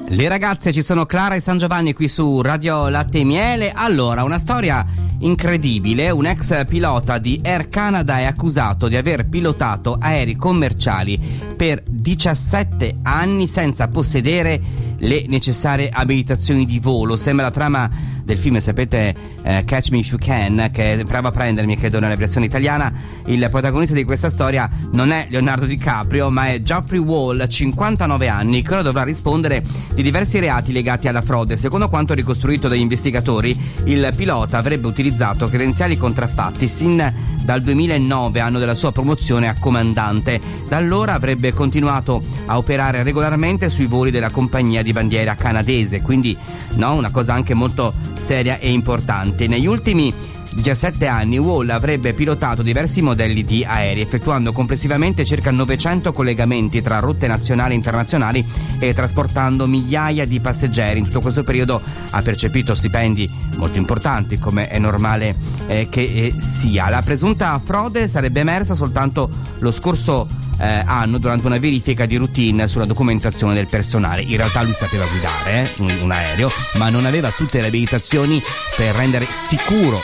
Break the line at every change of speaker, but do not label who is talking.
Le ragazze, ci sono Clara e San Giovanni qui su Radio Latte e Miele. Allora, una storia incredibile. Un ex pilota di Air Canada è accusato di aver pilotato aerei commerciali per 17 anni senza possedere le necessarie abilitazioni di volo. Sembra la trama del film, sapete, Catch Me If You Can, che Prova a prendermi, credo, nella versione italiana. Il protagonista di questa storia non è Leonardo DiCaprio, ma è Geoffrey Wall, 59 anni, che ora dovrà rispondere di diversi reati legati alla frode. Secondo quanto ricostruito dagli investigatori, il pilota avrebbe utilizzato credenziali contraffatti sin dal 2009, anno della sua promozione a comandante. Da allora avrebbe continuato a operare regolarmente sui voli della compagnia di bandiera canadese, quindi una cosa anche molto seria e importante. Negli ultimi 17 anni Wall avrebbe pilotato diversi modelli di aerei, effettuando complessivamente circa 900 collegamenti tra rotte nazionali e internazionali e trasportando migliaia di passeggeri. In tutto questo periodo ha percepito stipendi molto importanti, come è normale che sia. La presunta frode sarebbe emersa soltanto lo scorso anno durante una verifica di routine sulla documentazione del personale. In realtà lui sapeva guidare un aereo, ma non aveva tutte le abilitazioni per rendere sicuro